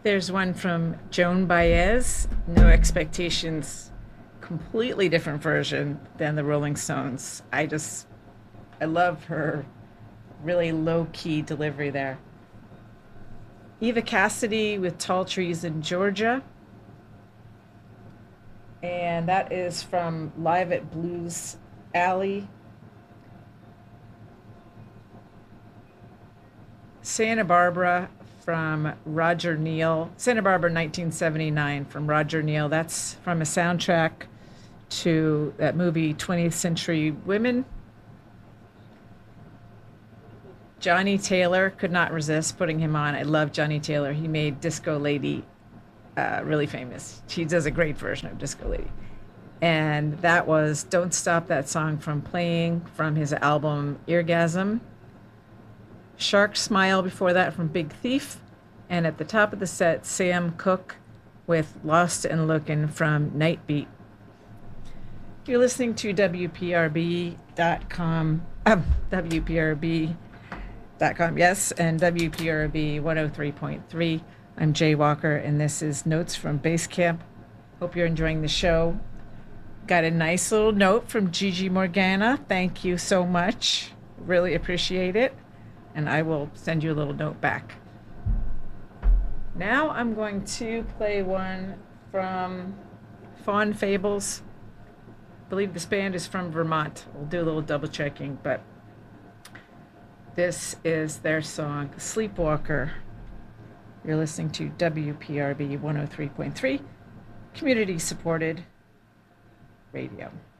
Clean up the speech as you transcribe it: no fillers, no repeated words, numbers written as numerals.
There's one from Joan Baez, No Expectations, completely different version than the Rolling Stones. I love her really low key delivery there. Eva Cassidy with Tall Trees in Georgia. And that is from Live at Blues Alley. Santa Barbara from Roger Neal. Santa Barbara 1979 from Roger Neal. That's from a soundtrack to that movie 20th Century Women. Johnny Taylor, could not resist putting him on. I love Johnny Taylor. He made Disco Lady really famous. She does a great version of Disco Lady. And that was Don't Stop That Song from Playing from his album Eargasm. Shark Smile before that from Big Thief. And at the top of the set, Sam Cooke with Lost and Lookin' from Night Beat. You're listening to WPRB.com, WPRB.com, yes, and WPRB 103.3. I'm Jay Walker, and this is Notes from Base Camp. Hope you're enjoying the show. Got a nice little note from Gigi Morgana. Thank you so much. Really appreciate it. And I will send you a little note back. Now I'm going to play one from Fawn Fables. I believe this band is from Vermont. We'll do a little double checking, but this is their song, Sleepwalker. You're listening to WPRB 103.3, community supported radio.